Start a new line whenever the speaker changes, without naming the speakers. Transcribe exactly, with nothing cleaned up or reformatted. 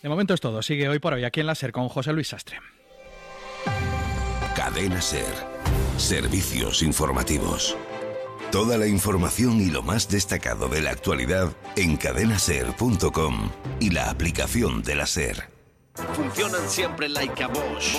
De momento es todo. Sigue Hoy por Hoy aquí en la SER con José Luis Sastre.
Cadena SER. Servicios informativos. Toda la información y lo más destacado de la actualidad en cadena ser punto com y la aplicación de la SER.
Funcionan siempre like a Bosch.